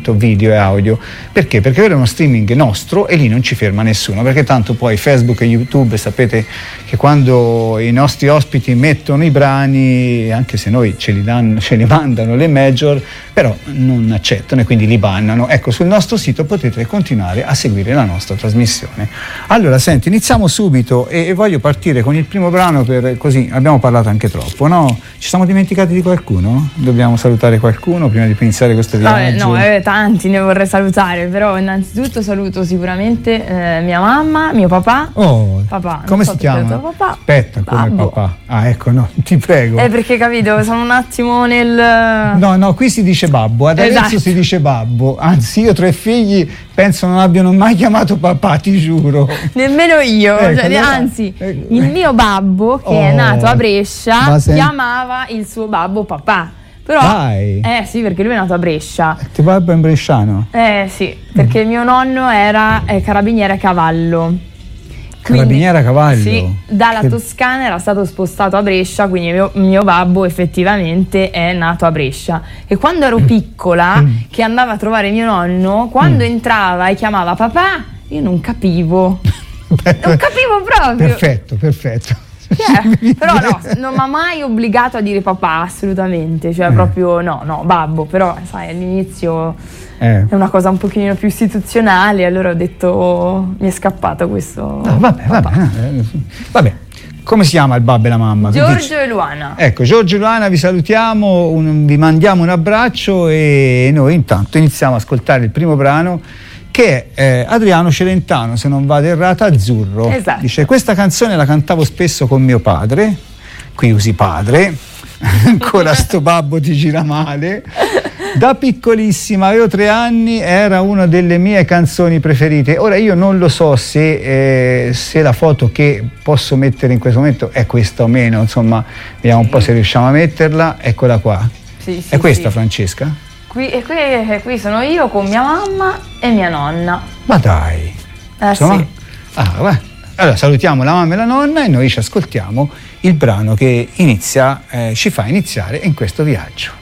appunto video e audio. Perché? Perché quello è uno streaming nostro e lì non ci ferma nessuno, perché tanto poi Facebook e YouTube sapete che quando i nostri ospiti mettono i brani, anche se noi ce li mandano le major, però non accettano e quindi li bannano. Ecco, sul nostro sito potete continuare a seguire la nostra trasmissione. Allora, senti, iniziamo subito e voglio partire con il primo brano, per così abbiamo parlato anche troppo, no? Ci siamo dimenticati di qualcuno? Dobbiamo salutare qualcuno prima di iniziare questo viaggio? No, tanti ne vorrei salutare, però innanzitutto saluto sicuramente mia mamma, mio papà. Oh, papà, come si chiama? Papà. Aspetta, come Babbo. papà? Ah, ecco, no, ti prego. Perché capito, sono un attimo nel... No, qui si dice babbo, ad Arezzo Esatto. si dice babbo, anzi io 3 figli penso non abbiano mai chiamato papà, ti giuro. Nemmeno io, Ecco, allora, anzi il mio babbo che è nato a Brescia chiamava il suo babbo papà. Però, dai. Sì, perché lui è nato a Brescia. Tuo babbo è in bresciano? Sì, perché mio nonno era carabiniere a cavallo. Carabiniere a cavallo? Sì, dalla Toscana era stato spostato a Brescia, quindi mio babbo effettivamente è nato a Brescia. E quando ero piccola, che andava a trovare mio nonno, quando entrava e chiamava papà, io non capivo. Non capivo proprio. Perfetto. Però no, non mi ha mai obbligato a dire papà, assolutamente, cioè proprio no, babbo, però sai all'inizio è una cosa un pochino più istituzionale, allora ho detto mi è scappato questo. Vabbè. Come si chiama il babbo e la mamma? Giorgio e Luana. Ecco, Giorgio e Luana vi salutiamo, vi mandiamo un abbraccio e noi intanto iniziamo ad ascoltare il primo brano, che è Adriano Celentano, se non vado errata, Azzurro. Esatto. Dice: questa canzone la cantavo spesso con mio padre, qui usi padre, ancora sto babbo ti gira male. Da piccolissima, avevo 3 anni, era una delle mie canzoni preferite. Ora io non lo so se la foto che posso mettere in questo momento è questa o meno, insomma, vediamo un po' se riusciamo a metterla. Eccola qua. Sì, è questa, Francesca? Qui sono io con mia mamma e mia nonna. Ma dai! Sì. Allora salutiamo la mamma e la nonna e noi ci ascoltiamo il brano che ci fa iniziare in questo viaggio.